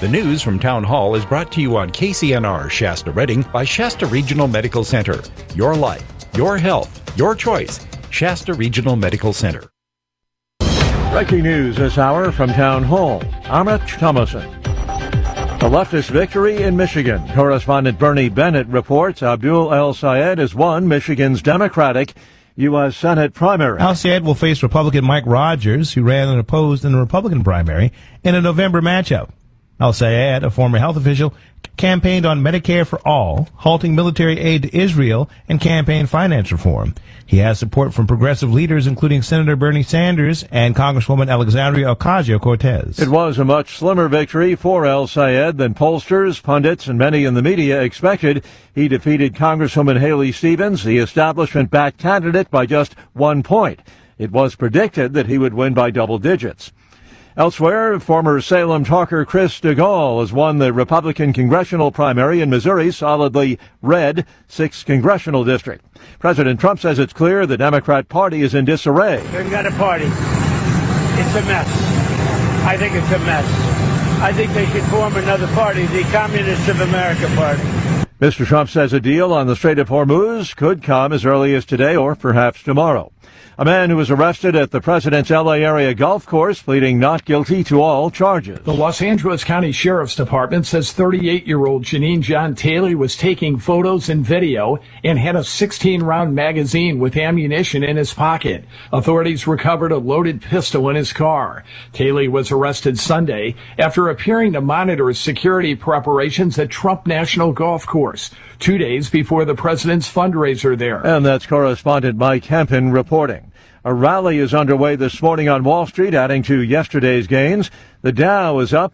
The news from Town Hall is brought to you on KCNR Shasta Redding by Shasta Regional Medical Center. Your life, your health, your choice. Shasta Regional Medical Center. Breaking news this hour from Town Hall. Amit Thomason. A leftist victory in Michigan. Correspondent Bernie Bennett reports Abdul El-Sayed has won Michigan's Democratic U.S. Senate primary. El-Sayed will face Republican Mike Rogers, who ran unopposed in the Republican primary, in a November matchup. El-Sayed, a former health official, campaigned on Medicare for all, halting military aid to Israel, and campaign finance reform. He has support from progressive leaders, including Senator Bernie Sanders and Congresswoman Alexandria Ocasio-Cortez. It was a much slimmer victory for El-Sayed than pollsters, pundits, and many in the media expected. He defeated Congresswoman Haley Stevens, the establishment-backed candidate, by just 1 point. It was predicted that he would win by double digits. Elsewhere, former Salem talker Chris DeGaulle has won the Republican congressional primary in Missouri's solidly red 6th congressional district. President Trump says it's clear the Democrat Party is in disarray. They've got a party. It's a mess. I think it's a mess. I think they should form another party, the Communists of America Party. Mr. Trump says a deal on the Strait of Hormuz could come as early as today or perhaps tomorrow. A man who was arrested at the president's L.A. area golf course pleading not guilty to all charges. The Los Angeles County Sheriff's Department says 38-year-old Janine John Taylor was taking photos and video and had a 16-round magazine with ammunition in his pocket. Authorities recovered a loaded pistol in his car. Taylor was arrested Sunday after appearing to monitor security preparations at Trump National Golf Course, 2 days before the president's fundraiser there. And that's correspondent Mike Hempen reporting. A rally is underway this morning on Wall Street, adding to yesterday's gains. The Dow is up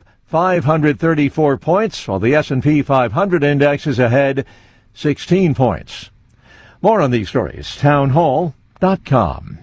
534 points, while the S&P 500 index is ahead 16 points. More on these stories, townhall.com.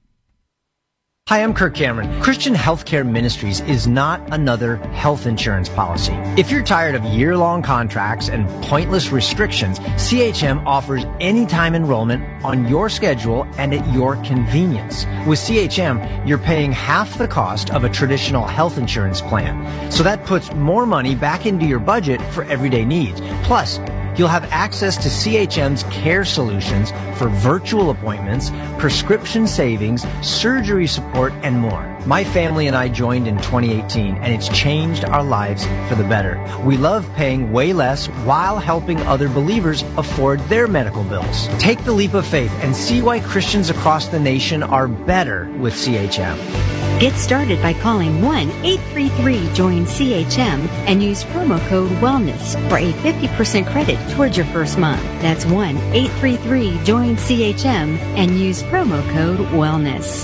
Hi, I'm Kirk Cameron. Christian Healthcare Ministries is not another health insurance policy. If you're tired of year-long contracts and pointless restrictions, CHM offers anytime enrollment on your schedule and at your convenience. With CHM, you're paying half the cost of a traditional health insurance plan. So that puts more money back into your budget for everyday needs. Plus, you'll have access to CHM's care solutions for virtual appointments, prescription savings, surgery support, and more. My family and I joined in 2018, and it's changed our lives for the better. We love paying way less while helping other believers afford their medical bills. Take the leap of faith and see why Christians across the nation are better with CHM. Get started by calling 1-833-JOIN-CHM and use promo code WELLNESS for a 50% credit towards your first month. That's 1-833-JOIN-CHM and use promo code WELLNESS.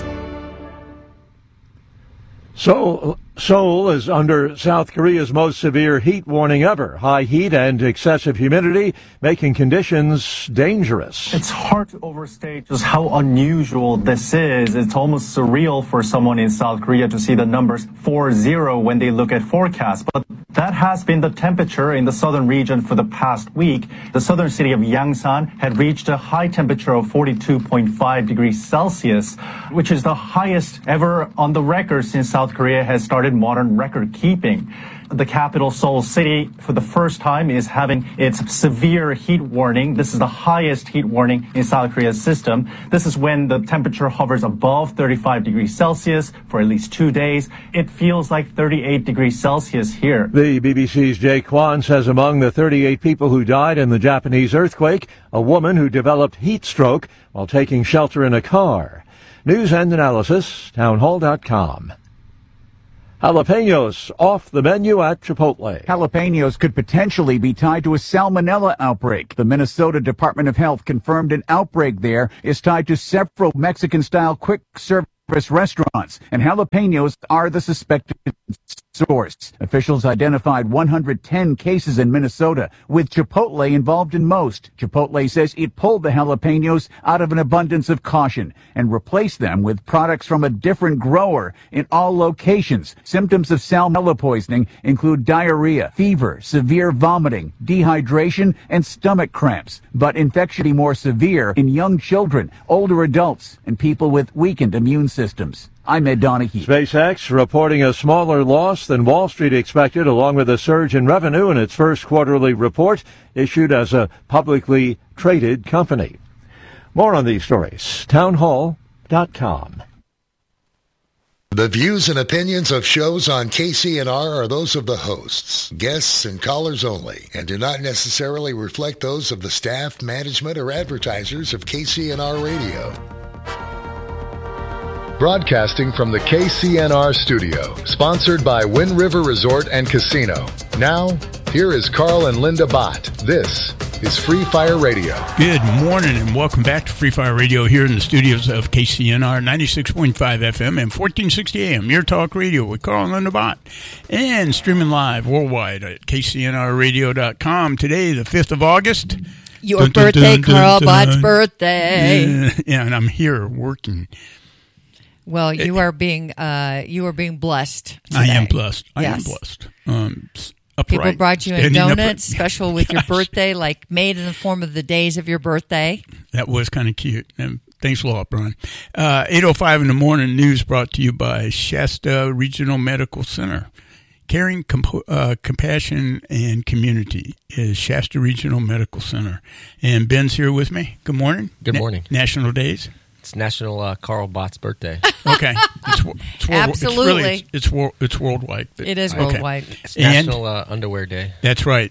Seoul is under South Korea's most severe heat warning ever. High heat and excessive humidity making conditions dangerous. It's hard to overstate just how unusual this is. It's almost surreal for someone in South Korea to see the numbers 40 when they look at forecasts. But that has been the temperature in the southern region for the past week. The southern city of Yangsan had reached a high temperature of 42.5 degrees Celsius, which is the highest ever on the record since South Korea has started modern record keeping. The capital, Seoul City, for the first time is having its severe heat warning. This is the highest heat warning in South Korea's system. This is when the temperature hovers above 35 degrees Celsius for at least 2 days. It feels like 38 degrees Celsius here. The BBC's Jay Kwan says among the 38 people who died in the Japanese earthquake, a woman who developed heat stroke while taking shelter in a car. News and analysis, townhall.com. Jalapenos off the menu at Chipotle. Jalapenos could potentially be tied to a salmonella outbreak. The Minnesota Department of Health confirmed an outbreak there is tied to several Mexican-style quick-service restaurants, and jalapenos are the suspected source. Officials identified 110 cases in Minnesota, with Chipotle involved in most. Chipotle says it pulled the jalapenos out of an abundance of caution and replaced them with products from a different grower in all locations. Symptoms of salmonella poisoning include diarrhea, fever, severe vomiting, dehydration, and stomach cramps. But infection can be more severe in young children, older adults, and people with weakened immune systems. I'm Ed Donahue. SpaceX reporting a smaller loss than Wall Street expected, along with a surge in revenue in its first quarterly report issued as a publicly traded company. More on these stories. Townhall.com. The views and opinions of shows on KCNR are those of the hosts, guests, and callers only, and do not necessarily reflect those of the staff, management, or advertisers of KCNR Radio. Broadcasting from the KCNR studio, sponsored by Wind River Resort and Casino. Now, here is Carl and Linda Bott. This is Free Fire Radio. Good morning and welcome back to Free Fire Radio here in the studios of KCNR 96.5 FM and 1460 AM, your talk radio with Carl and Linda Bott, and streaming live worldwide at KCNRradio.com. Today, the 5th of August. Your birthday, Carl Bott's birthday. Yeah, and I'm here working. Well, you are being blessed today. I am blessed. I Yes. am blessed. Upright, People brought you in standing donuts, upright. special with your birthday, like made in the form of the days of your birthday. That was kind of cute. And thanks a lot, Brian. 8:05 in the morning news brought to you by Shasta Regional Medical Center. Caring, compassion, and community is Shasta Regional Medical Center. And Ben's here with me. Good morning. Good morning. National days. It's National Carl Bott's birthday. Okay. It's Absolutely. It's worldwide. It is worldwide. It's National Underwear Day. That's right.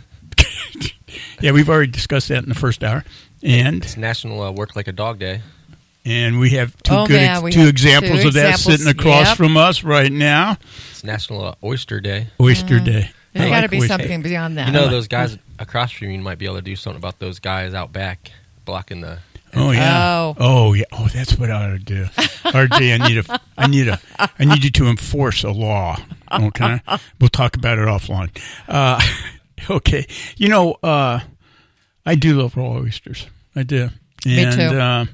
Yeah, we've already discussed that in the first hour. And it's National Work Like a Dog Day. And we have two examples of that sitting across from us right now. It's National Oyster Day. Oyster Day. There's got to be something beyond that. You know, those guys across from you might be able to do something about those guys out back blocking the... Oh yeah. Oh yeah. Oh, that's what I ought to do. RJ, I need you to enforce a law. Okay. We'll talk about it offline. Okay. You know, I do love raw oysters. I do. Me too.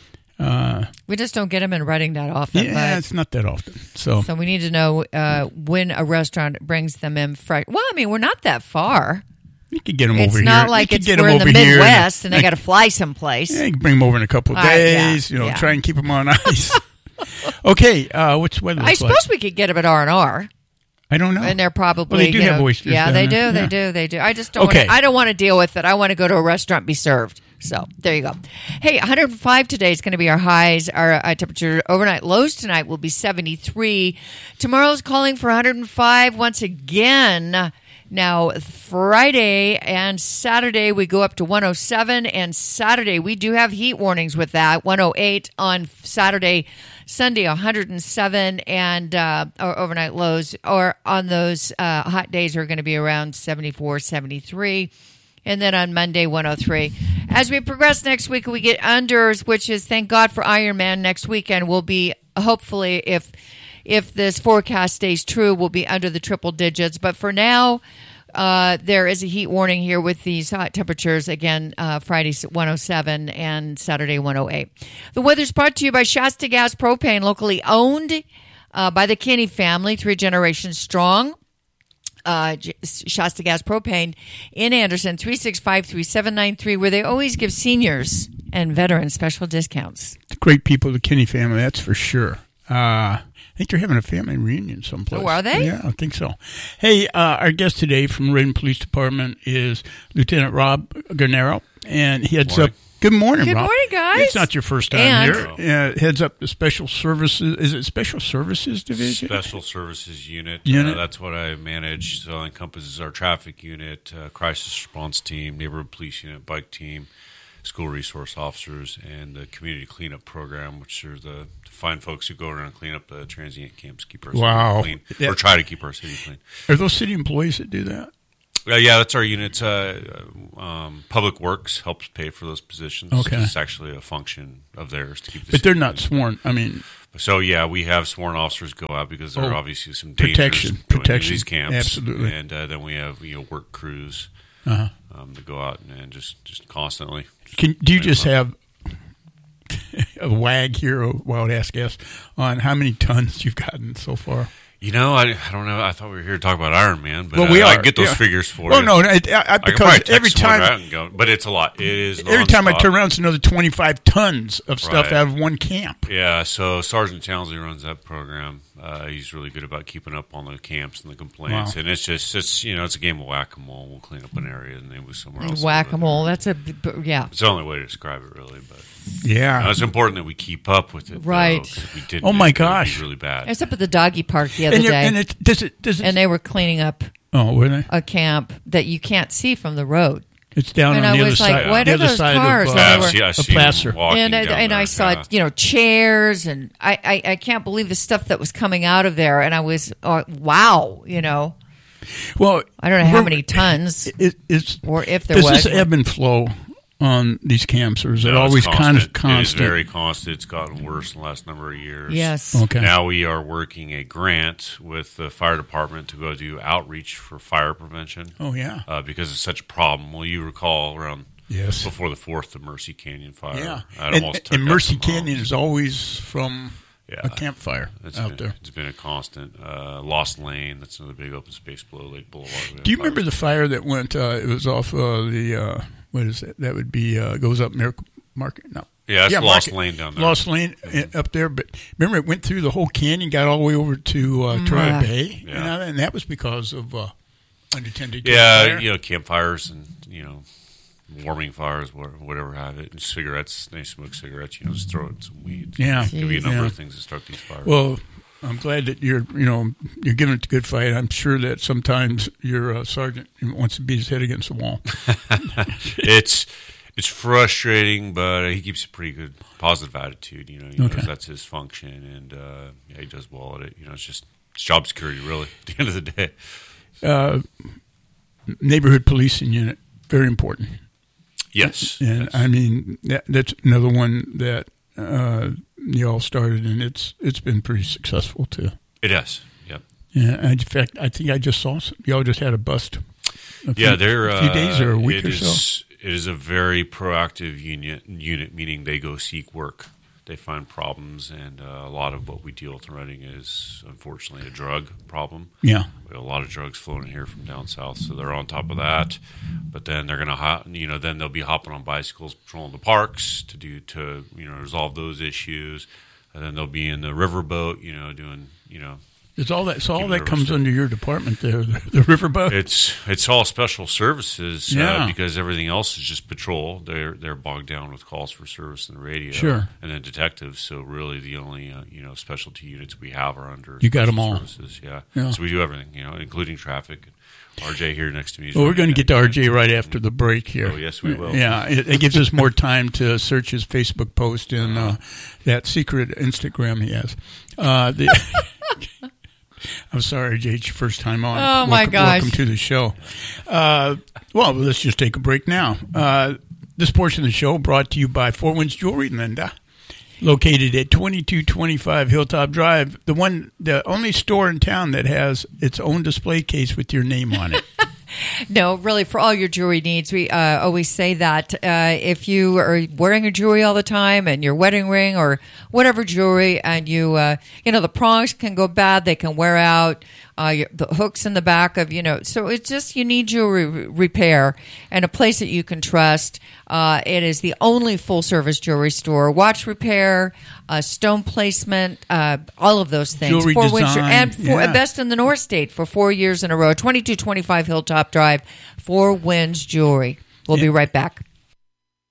We just don't get them in Reading that often. Yeah, it's not that often. So we need to know when a restaurant brings them in fresh. Well, I mean, we're not that far. You could get them over here. It's not like we're in the Midwest and they got to fly someplace. Yeah, you can bring them over in a couple of days. Try and keep them on ice. Okay, what's the weather? I suppose we could get them at R&R. I don't know. And they're probably they do have oysters. Yeah, they do. They do. I just don't. Okay. I don't want to deal with it. I want to go to a restaurant and be served. So there you go. Hey, 105 today is going to be our highs. Our temperature overnight lows tonight will be 73. Tomorrow's calling for 105 once again. Now, Friday and Saturday, we go up to 107, and Saturday, we do have heat warnings with that, 108 on Saturday, Sunday, 107, and our overnight lows, or on those hot days, are going to be around 74, 73, and then on Monday, 103. As we progress next week, we get unders, which is, thank God for Ironman next weekend, will be, hopefully, if this forecast stays true, we'll be under the triple digits. But for now, there is a heat warning here with these hot temperatures. Again, Friday 107 and Saturday 108. The weather's brought to you by Shasta Gas Propane, locally owned by the Kinney family, 3 generations strong. Shasta Gas Propane in Anderson, 365-3793, where they always give seniors and veterans special discounts. Great people, the Kinney family, that's for sure. I think they're having a family reunion someplace. Oh, are they? Yeah, I think so. Hey, our guest today from Reading Police Department is Lieutenant Rob Garnero, and he heads up. Good morning, Rob. Good morning, guys. It's not your first time here. Heads up the Special Services. Is it Special Services Division? Special Services Unit. That's what I manage. So it encompasses our traffic unit, crisis response team, neighborhood police unit, bike team, school resource officers, and the community cleanup program, which are the fine folks who go around and clean up the transient camps, keep our city clean, or try to keep our city clean. Are those city employees that do that? Yeah, that's our unit. Public Works helps pay for those positions. Okay. It's actually a function of theirs to keep the But they're not sworn. I mean... So, yeah, we have sworn officers go out because there are obviously some protection in these camps. Absolutely. And then we have work crews to go out and just constantly. Do you just have a wag here, a wild ass guess, on how many tons you've gotten so far? I don't know. I thought we were here to talk about Ironman, but we I get those figures for you. Well, no, because every time, but it's a lot. It is every time I turn around, it's another 25 tons of stuff out of one camp. Yeah, so Sergeant Townsley runs that program. He's really good about keeping up on the camps and the complaints, and it's a game of whack-a-mole. We'll clean up an area and then move somewhere else. Whack-a-mole. That's It's the only way to describe it, really. But it's important that we keep up with it, right? Though, if we didn't, oh my gosh, it would be really bad. I was up at the doggy park the other day, and they were cleaning up. Oh, were they? A camp that you can't see from the road. It's down on the other side. What are those cars? I see Placer. And I saw chairs, and I can't believe the stuff that was coming out of there. And I was wow, Well, I don't know how many tons, or if there was. Does this ebb and flow on these camps, or is it always constant? It is very constant. It's gotten worse in the last number of years. Yes. Okay. Now we are working a grant with the fire department to go do outreach for fire prevention. Oh, yeah. Because it's such a problem. Well, you recall around before the 4th, the Mercy Canyon fire. Yeah. And Mercy Canyon is always from a campfire out there. It's been a constant. Lost Lane, that's another big open space below Lake Boulevard. Do you remember the fire that went, it was off the... what is it? That would be goes up Miracle Market. No. Yeah, that's Lost Lane down there. Lost Lane up there. But remember, it went through the whole canyon, got all the way over to Troy Bay. Yeah. And that was because of unattended campfire. Yeah, campfires and, warming fires, whatever have it. And cigarettes, they smoke cigarettes, just throw in some weed. Yeah. Could be a number of things that start these fires. Well, I'm glad that you're giving it a good fight. I'm sure that sometimes your sergeant wants to beat his head against the wall. It's frustrating, but he keeps a pretty good positive attitude. He knows that's his function, and he does well at it. It's just job security, really. At the end of the day, neighborhood policing unit, very important. Yes, and I mean that's another one that. You all started, and it's been pretty successful too. It has, yep. Yeah, in fact, I think I just saw y'all just had a bust. They're a few days or a week or so. It is a very proactive unit, meaning they go seek work. They find problems, and a lot of what we deal with in Reading is unfortunately a drug problem. Yeah, we have a lot of drugs flowing in here from down south, so they're on top of that. But then they're gonna, then they'll be hopping on bicycles, patrolling the parks to resolve those issues, and then they'll be in the riverboat, doing. It's all that. So all that comes under your department there, the riverboat. It's all special services because everything else is just patrol. They're bogged down with calls for service in the radio, and then detectives. So really, the only specialty units we have are under. You got them all. Services, yeah. So we do everything, including traffic. RJ here next to me. Well, we're going to get to RJ right after the break here. Oh, yes, we will. Yeah, it gives us more time to search his Facebook post and that secret Instagram he has. I'm sorry, RJ, it's your first time on. Oh, my gosh. Welcome to the show. Well, let's just take a break now. This portion of the show brought to you by Four Winds Jewelry, Linda. Located at 2225 Hilltop Drive, the only store in town that has its own display case with your name on it. No, really, for all your jewelry needs, we always say that if you are wearing a jewelry all the time and your wedding ring or whatever jewelry, and the prongs can go bad, they can wear out, the hooks in the back of, so it's just you need jewelry repair and a place that you can trust. It is the only full-service jewelry store. Watch repair, stone placement, all of those things. Jewelry design. And best in the North State for 4 years in a row. 2225 Hilltop Drive, Four Winds Jewelry. We'll be right back.